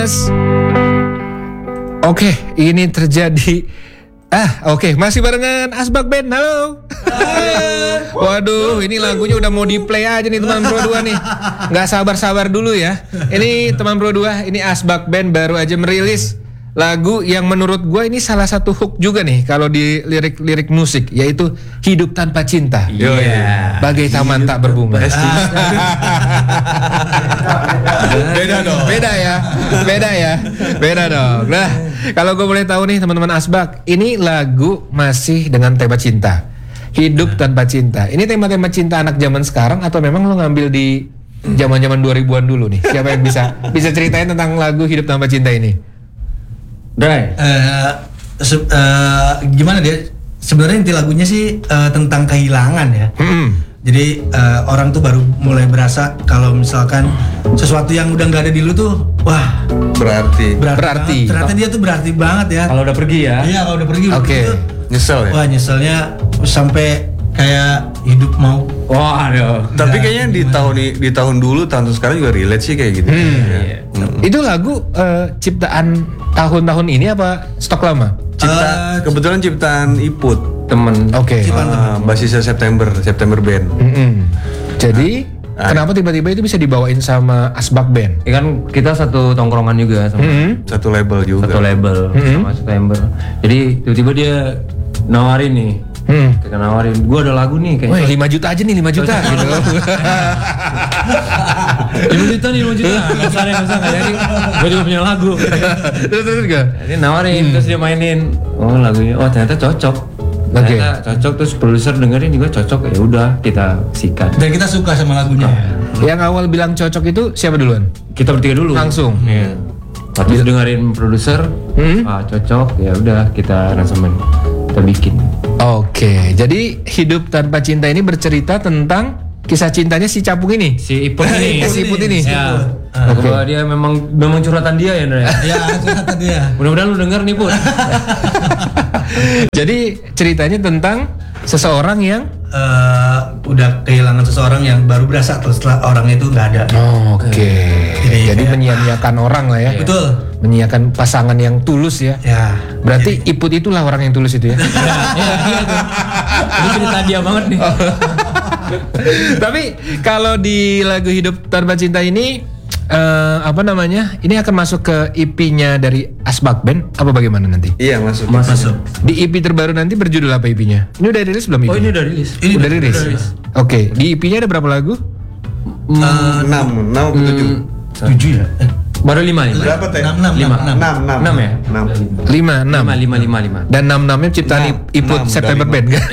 Mas. Oke, ini terjadi. Oke, masih barengan Asbak Band. Halo. Waduh, ini lagunya udah mau di play aja nih teman Pro 2 nih. Nggak sabar-sabar dulu ya. Ini teman Pro 2, ini Asbak Band baru aja merilis lagu yang menurut gue ini salah satu hook juga nih kalau di lirik musik, yaitu Hidup Tanpa Cinta. Bagai taman tak berbunga. Beda dong. Nah, kalau gue boleh tahu nih teman-teman Asbak, ini lagu masih dengan tema cinta. Hidup Tanpa Cinta. Ini tema-tema cinta anak zaman sekarang atau memang lo ngambil di zaman-zaman 2000-an dulu nih? Siapa yang bisa ceritain tentang lagu Hidup Tanpa Cinta ini? Dray, gimana dia? Sebenarnya inti lagunya sih tentang kehilangan ya. Jadi orang tuh baru mulai berasa kalau misalkan sesuatu yang udah nggak ada di lu tuh, wah berarti. Ternyata dia tuh berarti banget ya. Kalau udah pergi ya? Iya, kalau udah pergi. Oke. Nyesel ya? Wah, nyeselnya sampai kayak hidup mau. Wah, aduh. Tapi kayaknya di tahun dulu, tahun sekarang juga relate sih kayak gitu. Itu lagu ciptaan tahun-tahun ini apa stok lama? Kebetulan ciptaan Iput, temen. Oke. basisnya September Band. Jadi kenapa tiba-tiba itu bisa dibawain sama Asbak Band? Ya kan kita satu tongkrongan juga sama Satu label juga. sama September. Jadi tiba-tiba dia nawarin nih. Kita nawarin, gue ada lagu nih kayaknya. Wah, 5 juta aja nih, 5 juta gitu. 5 juta. Enggak usah jadi. Gue juga punya lagu. Terus enggak? Jadi nawarin, terus dia mainin. Oh, lagunya. Oh, ternyata cocok. Ternyata cocok, terus produser dengerin juga cocok. Ya udah, kita sikat. Dan kita suka sama lagunya. Yang awal bilang cocok itu siapa duluan? Kita bertiga dulu. Langsung. Iya. Terus dengerin produser, cocok. Ya udah, kita aransemen. Kita bikin. Oke, jadi Hidup Tanpa Cinta ini bercerita tentang kisah cintanya si Capung ini. Si Iput ini. Si Iput ini. Ya. Bahwa dia memang curhatan dia ya, Ndra. Ya, curhatan dia. Mudah-mudahan lu denger nih, Put. Jadi ceritanya tentang seseorang yang udah kehilangan seseorang yang baru berasa setelah orang itu nggak ada. Oke. Jadi menyia-nyiakan orang lah ya. Betul. Menyia-nyiakan pasangan yang tulus ya. Ya. Berarti Iput itulah orang yang tulus itu ya. Iya tuh. Ini cerita dia banget nih. Tapi kalau di lagu Hidup Tanpa Cinta ini ini akan masuk ke EP-nya dari Asbak Band apa bagaimana nanti? Iya, masuk. Di EP terbaru nanti berjudul apa EP-nya? Ini udah rilis belum? Oh, ini udah rilis. Udah rilis. Oke, di EP-nya ada berapa lagu? 6 atau 7? 7 ya? Baru 5 nih. Berapa teh? 6 ya? 5. Dan 6-nya ciptaan Iput September Band kan?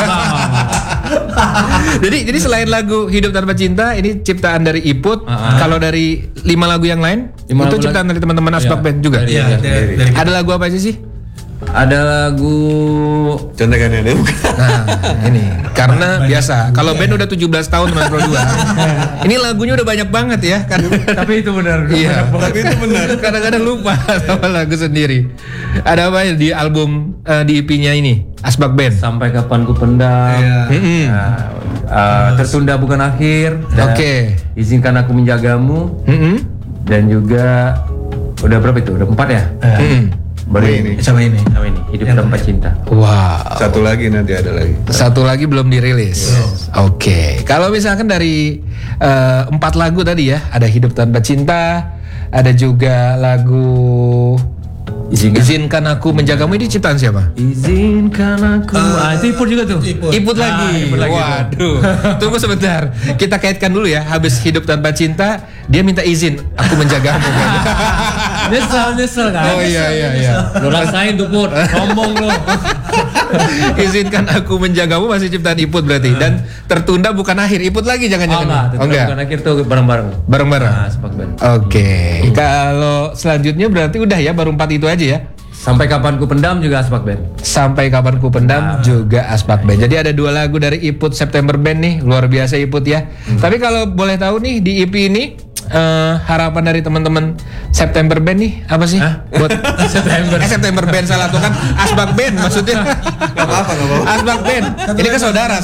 Jadi selain lagu Hidup Tanpa Cinta ini ciptaan dari Iput. Kalau dari 5 lagu yang lain itu ciptaan dari teman-teman Asbak Band juga. Iya, dari Ada lagu apa aja sih? Ada lagu Contekannya deh. Nah, ini karena biasa kalau band udah 17 tahun teman Pro 2. Ini lagunya udah banyak banget ya kan. tapi itu benar. Iya, Tapi itu benar. kadang-kadang lupa sama lagu sendiri. Ada apa ya di album di EP-nya ini Asbak Band? Sampai Kapan Ku Pendam. Tertunda Bukan Akhir. Oke. Izinkan Aku Menjagamu. Dan juga udah berapa itu? Udah 4 ya? Baru ini. sama ini. Hidup Tanpa Cinta. Wow. Satu lagi nanti ada lagi. Satu lagi belum dirilis. Oke. Kalau misalkan dari 4 lagu tadi ya, ada Hidup Tanpa Cinta, ada juga lagu Izinkan Aku Menjagamu, ini ciptaan siapa? Izinkan aku. Itu Iput juga tuh. Iput lagi. Waduh. Tunggu sebentar. Kita kaitkan dulu ya. Habis Hidup Tanpa Cinta, dia minta izin aku menjagamu. Nyesel kan? Oh iya. Lo rasain tuh Put. Sombong lo. Izinkan Aku Menjagamu masih ciptaan Iput berarti. Dan Tertunda Bukan Akhir Iput lagi jangan-jangan. Enggak. Bukan Akhir tuh bareng-bareng. Asbak Band. Oke. Kalau selanjutnya berarti udah ya baru 4 itu aja ya. Sampai Kapan Ku Pendam juga Asbak Band. Sampai Kapan Ku Pendam juga Asbak Band. Jadi ada 2 lagu dari Iput September Band nih, luar biasa Iput ya. Tapi kalau boleh tahu nih di EP ini harapan dari teman-teman September Band nih apa sih? Buat September Band salah tuh kan Asbak Band maksudnya. Gak apa-apa. Asbak Band. Ini kan saudara.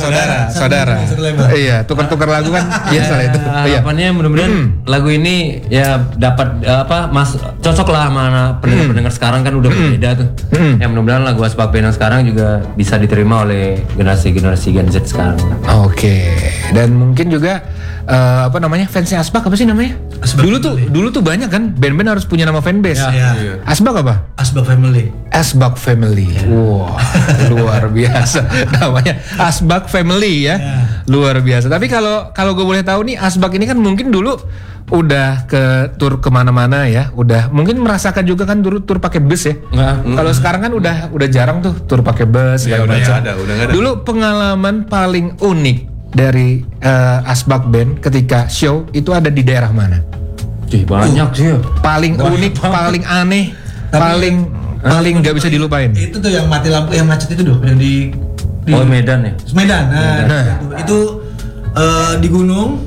Iya, tukar-tukar lagu kan biasa lah itu. Iya. Harapannya mudah-mudahan lagu ini ya dapat cocok lah sama pendengar-pendengar sekarang kan udah berbeda tuh. Ya mudah-mudahan lagu Asbak Band yang sekarang juga bisa diterima oleh generasi Gen Z sekarang. Oke. Dan mungkin juga fansnya Asbak apa sih namanya? Dulu tuh banyak kan band-band harus punya nama fanbase. Iya. Asbak apa? Asbak Family. Asbak Family. Wah, luar biasa namanya. Asbak Family ya. Luar biasa. Tapi kalau gue boleh tahu nih, Asbak ini kan mungkin dulu udah ke tour kemana-mana ya. Udah mungkin merasakan juga kan dulu tour pakai bus ya. Kalau sekarang kan udah jarang tuh tour pakai bus segala macam. Udah nggak ada. Dulu pengalaman paling unik dari Asbak Band ketika show itu ada di daerah mana? Banyak sih. Paling unik, paling aneh, paling nggak bisa dilupain. Itu tuh yang mati lampu, yang macet itu tuh, yang di Medan ya. Medan. Itu di gunung,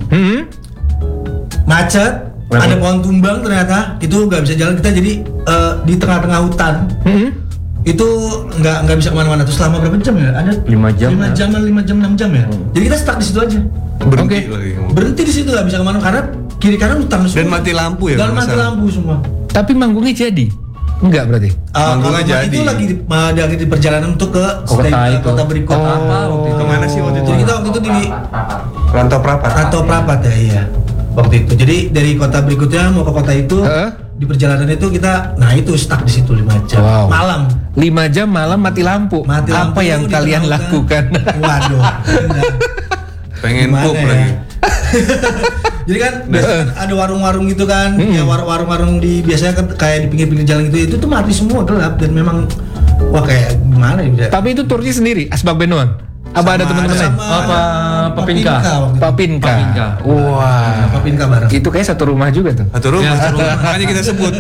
macet, ada pohon tumbang ternyata, itu nggak bisa jalan kita jadi di tengah-tengah hutan. Itu nggak bisa kemana-mana tuh selama berapa jam ya? Ada 5 jam. 6 jam ya. Jadi kita stuck di situ aja. Berhenti di situ nggak bisa kemana karena kiri kanan hutan semua. Dan mati lampu ya. Dan mati lampu semua. Tapi manggungnya jadi? Enggak berarti? Manggungnya jadi. Itu lagi di perjalanan untuk ke kota berikut. Waktu itu Kemana sih waktu itu? Jadi kita waktu itu di Rantau Prapat ya, iya. Waktu itu. Jadi dari kota berikutnya mau ke kota itu, di perjalanan itu kita, itu stuck di situ 5 jam. Wow. Malam. 5 jam malam mati lampu. Apa yang di kalian tengah lakukan? hutan. Waduh. Pengen Gimana pup ya? lagi. Jadi kan biasanya kan ada warung-warung gitu kan, ya warung-warung di biasanya kan kayak di pinggir-pinggir jalan gitu, itu tuh mati semua, gelap dan memang kayak gimana ya? Tapi itu turnya sendiri, Asbak Band doang? Apa ada teman-teman lain? Pak Pinka. Pak Pinka. Wah, Pak Pinka bareng. itu kayak satu rumah juga tuh. Satu rumah. Makanya kita sebut.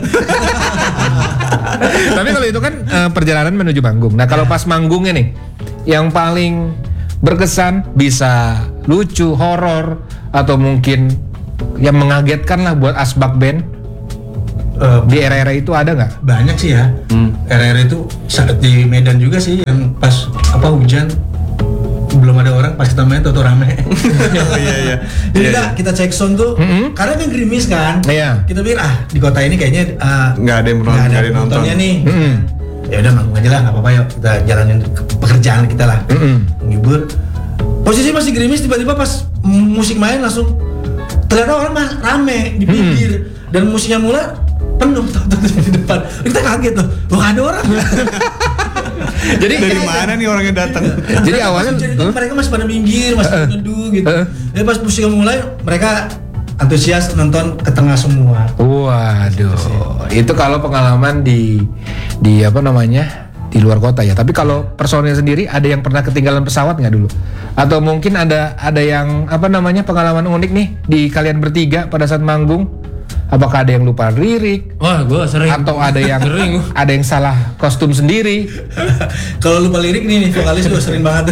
Tapi kalau itu kan perjalanan menuju manggung. Nah kalau pas manggungnya nih, yang paling berkesan bisa lucu, horor, atau mungkin yang mengagetkan lah buat Asbak Band di era-era itu ada nggak? Banyak sih ya. Era-era itu saat di Medan juga sih yang pas hujan belum ada orang, pas kita main tuh rame. Iya. Jadi kita cek sound tuh karena kan gerimis kan. Iya. Kita pikir di kota ini kayaknya Nggak ada yang nonton. nontonnya nih. Ya udah manggung aja lah, nggak apa-apa, yuk kita jalanin pekerjaan kita lah. Menghibur. Posisi masih gerimis, tiba-tiba pas musik main langsung ternyata orang rame di pinggir dan musiknya mulai penuh di depan. Kita kaget tuh, ada orang. Jadi Dari mana nih orang yang datang? Jadi awalnya mereka masih pada minggir, masih neduh gitu. Jadi pas musiknya mulai, mereka antusias nonton ke tengah semua. Waduh, itu kalau pengalaman di di luar kota ya. Tapi kalau personil sendiri ada yang pernah ketinggalan pesawat nggak dulu? Atau mungkin ada yang pengalaman unik nih di kalian bertiga pada saat manggung? Apakah ada yang lupa lirik? Wah, gue sering. Atau ada yang Sering. ada yang salah kostum sendiri? Kalau lupa lirik nih vokalis gue sering banget.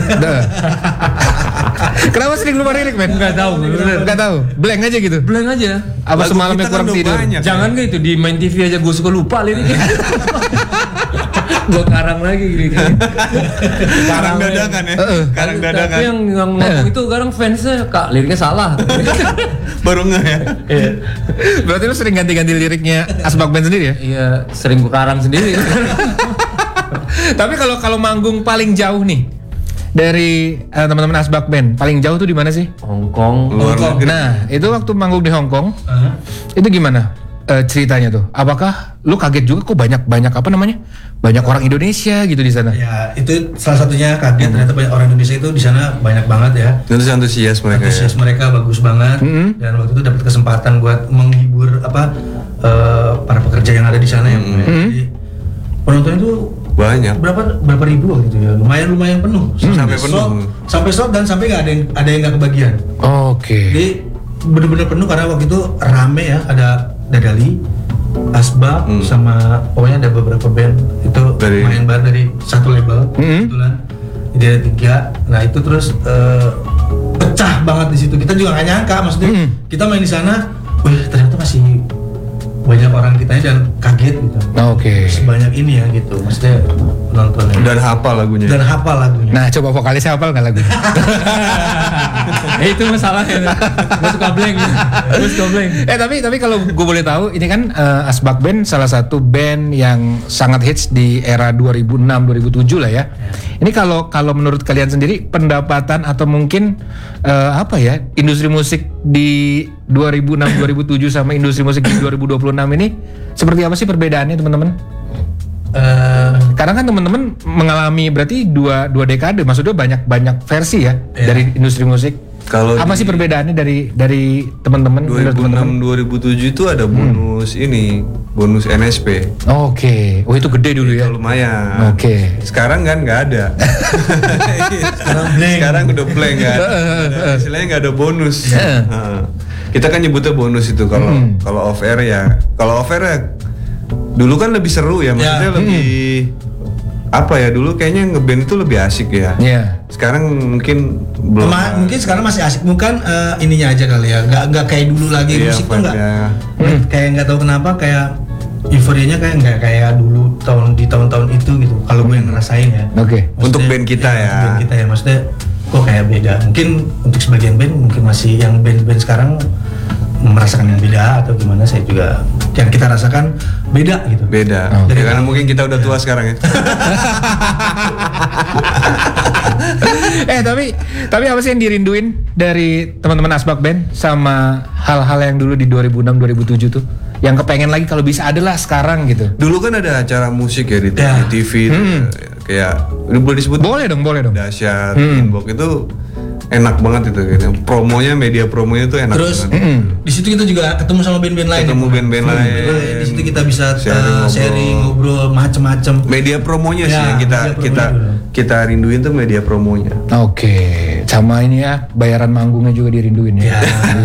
Kenapa sering lupa lirik, men? Nggak tahu, bener. Nggak tahu. Blank aja gitu. Blank aja. Apa Lagu semalamnya kita kan kurang udah tidur? banyak. Jangan kayak itu di main TV aja gue suka lupa liriknya. Gue karang lagi gitu. Karang dadakan ya. Karang dadakan. Tapi yang ngomong itu sekarang fansnya kak liriknya salah. Baru nggak ya? Berarti lu sering ganti-ganti liriknya Asbak Band sendiri ya? Iya, sering gue karang sendiri. Tapi kalau manggung paling jauh nih dari teman-teman Asbak Band, paling jauh tuh di mana sih? Hongkong. Luar negeri. Nah, itu waktu manggung di Hong Kong, itu gimana ceritanya tuh? Apakah lu kaget juga kok banyak banyak orang Indonesia gitu di sana? Ya itu salah satunya kaget, ternyata banyak orang Indonesia itu di sana banyak banget ya. Terus antusias mereka. Antusias mereka bagus banget dan waktu itu dapat kesempatan buat menghibur para pekerja yang ada di sana ya. Jadi penonton itu Banyak. berapa ribu waktu itu ya, lumayan penuh. Sampai sold dan sampai nggak ada yang nggak kebagian. Oke. Jadi bener-bener penuh karena waktu itu rame ya, ada Dadali, Asbak sama pokoknya ada beberapa band itu main bareng dari satu label kebetulan. Jadi ada 3. Nah itu terus pecah banget di situ. Kita juga nggak nyangka, maksudnya kita main di sana wih ternyata masih banyak orang ditanya dan kaget gitu. Oke. Sebanyak ini ya gitu, maksudnya nontonnya. Dan hafal lagunya. Dan hafal lagunya. Nah, coba vokalisnya hafal nggak lagunya? Itu masalahnya. Gue suka blank. Tapi kalau gue boleh tahu, ini kan Asbak Band salah satu band yang sangat hits di era 2006-2007 lah ya. Ini kalau menurut kalian sendiri pendapatan atau mungkin industri musik di 2006-2007 sama industri musik di 2026 ini seperti apa sih perbedaannya teman-teman? Karena kan teman-teman mengalami berarti dua dekade, maksudnya banyak versi ya dari industri musik. Kalau apa sih perbedaannya dari teman-teman? 2006-2007 itu ada bonus bonus NSP. Oke. Oh itu gede dulu ya. Itu lumayan. Oke. Sekarang kan nggak ada. Sekarang udah blank kan. Istilahnya nggak ada bonus. Kita kan nyebutnya bonus itu kalau off air ya. Kalau off air ya dulu kan lebih seru ya, maksudnya lebih apa ya, dulu kayaknya ngeband itu lebih asik ya. Sekarang mungkin belum. Mungkin sekarang masih asik, bukan ininya aja kali ya. Nggak kayak dulu lagi, musik tuh nggak kayak nggak tahu kenapa kayak euforianya kayak nggak kayak dulu di tahun-tahun itu gitu. Kalau gue yang ngerasain ya. Oke. Untuk band kita ya. Untuk band kita ya, maksudnya kok kayak beda. Mungkin untuk sebagian band mungkin masih yang band-band sekarang merasakan yang beda atau gimana, saya juga yang kita rasakan beda gitu. Beda. Ya, karena mungkin kita udah tua sekarang ya. tapi apa sih yang dirinduin dari teman-teman Asbak Band sama hal-hal yang dulu di 2006-2007 tuh? Yang kepengen lagi kalau bisa ada lah sekarang gitu. Dulu kan ada acara musik ya di TV kayak ini boleh disebut? Boleh dong. Dahsyat, Inbox itu enak banget itu gitu. Media promonya tuh enak terus, banget. Di situ kita juga ketemu sama band-band lain. Di situ kita bisa sharing, ngobrol macem-macem. Media promonya sih yang kita rinduin tuh media promonya. Oke. Sama ini ya, bayaran manggungnya juga dirinduin ya.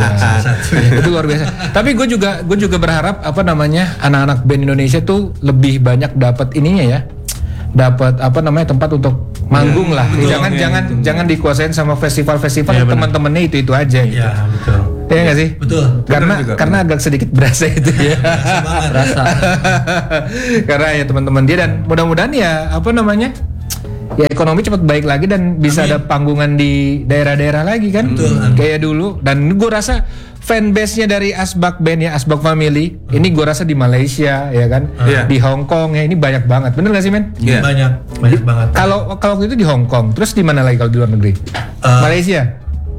Itu luar biasa. Tapi gue juga berharap anak-anak band Indonesia tuh lebih banyak dapat ininya ya. Dapat tempat untuk manggung lah. Jangan dikuasain sama festival-festival teman-temannya itu aja gitu. Iya, betul. Iya nggak sih? Betul. Karena agak sedikit berasa itu ya. Rasa. Karena ya teman-teman dia, dan mudah-mudahan ya ya ekonomi cepat baik lagi dan bisa ada panggungan di daerah-daerah lagi kan. Betul. Kayak dulu. Dan gue rasa fanbase-nya dari Asbak Band ya, Asbak Family ini gue rasa di Malaysia ya kan, di Hong Kong ya, ini banyak banget. Bener gak sih men? Iya. Banyak banget. Kalau waktu itu di Hong Kong, terus di mana lagi kalau di luar negeri? Malaysia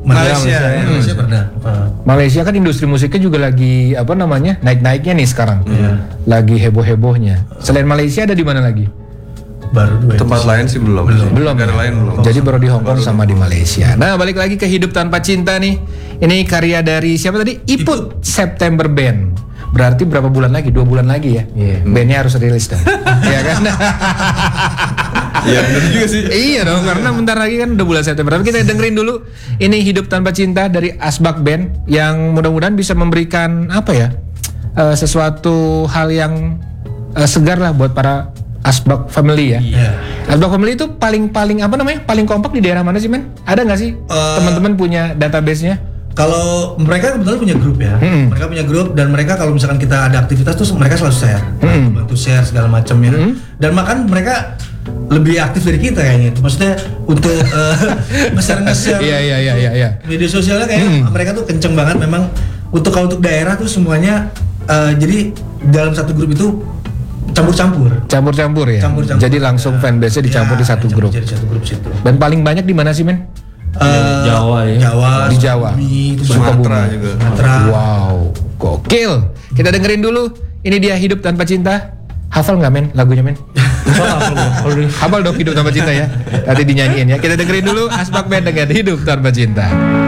pernah. Malaysia kan industri musiknya juga lagi naik-naiknya nih sekarang. Lagi heboh-hebohnya. Selain Malaysia ada di mana lagi? Baru dua. Tempat lain sih belum. Negara lain belum. Jadi baru di Hong Kong sama di Malaysia. Nah, balik lagi ke Hidup Tanpa Cinta nih. Ini karya dari siapa tadi? Iput September Band. Berarti berapa bulan lagi? 2 bulan lagi ya. Bandnya harus rilis dah. Iya kan? Iya benar juga sih. Iya dong, karena bentar lagi kan udah bulan September. Tapi kita dengerin dulu ini Hidup Tanpa Cinta dari Asbak Band yang mudah-mudahan bisa memberikan sesuatu hal yang segar lah buat para Asbak Family ya. Asbak Family itu paling paling kompak di daerah mana sih men? Ada nggak sih teman-teman punya database-nya? Kalau mereka kebetulan punya grup ya, mereka punya grup dan mereka kalau misalkan kita ada aktivitas tuh mereka selalu share, bantu share segala macam ya. Dan bahkan mereka lebih aktif dari kita kayaknya. Maksudnya untuk nge-share media sosialnya kayak mereka tuh kenceng banget memang. Kalau untuk daerah tuh semuanya jadi dalam satu grup itu campur-campur ya. Campur-campur. Jadi langsung fanbase-nya dicampur di satu grup. Jadi satu grup situ. Dan paling banyak di mana sih men? Jawa ya. Di Jawa. Sumatera juga. Wow, gokil. Kita dengerin dulu. Ini dia Hidup Tanpa Cinta. Hafal nggak men lagunya men? Hafal dong Hidup Tanpa Cinta ya. Nanti dinyanyiin ya. Kita dengerin dulu Asbak Band dengan Hidup Tanpa Cinta.